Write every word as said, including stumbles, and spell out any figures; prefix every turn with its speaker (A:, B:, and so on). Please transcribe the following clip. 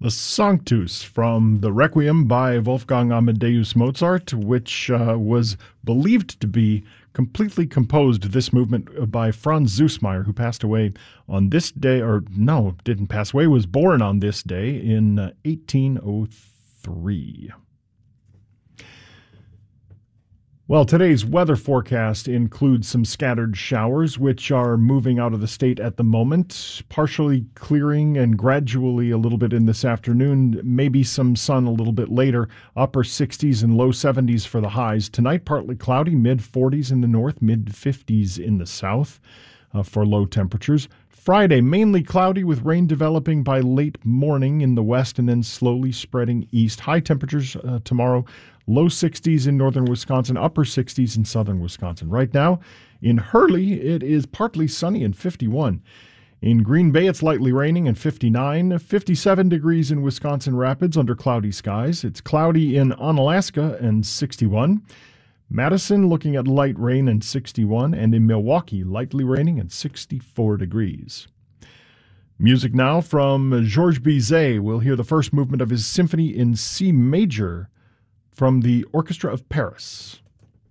A: The Sanctus from the Requiem by Wolfgang Amadeus Mozart, which uh, was believed to be completely composed, this movement, by Franz Süssmayr, who passed away on this day, or no, didn't pass away, was born on this day in uh, eighteen oh three. Well, today's weather forecast includes some scattered showers, which are moving out of the state at the moment, partially clearing and gradually a little bit in this afternoon, maybe some sun a little bit later, upper sixties and low seventies for the highs. Tonight, partly cloudy, mid forties in the north, mid fifties in the south uh, for low temperatures. Friday, mainly cloudy with rain developing by late morning in the west and then slowly spreading east. High temperatures uh, tomorrow, low sixties in northern Wisconsin, upper sixties in southern Wisconsin. Right now, in Hurley, it is partly sunny and fifty-one. In Green Bay, it's lightly raining and fifty-nine. fifty-seven degrees in Wisconsin Rapids under cloudy skies. It's cloudy in Onalaska and sixty-one. Madison looking at light rain and sixty-one, and in Milwaukee, lightly raining and sixty-four degrees. Music now from Georges Bizet. We'll hear the first movement of his symphony in C major from the Orchestra of Paris.